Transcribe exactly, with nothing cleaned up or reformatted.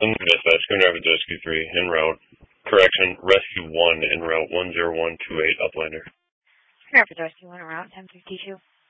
And dispatch, Schooner Rapid Rescue three, en route. Correction, Rescue one, en route one zero one two eight, Uplander. Rapid Rescue one, en route, ten fifty-two.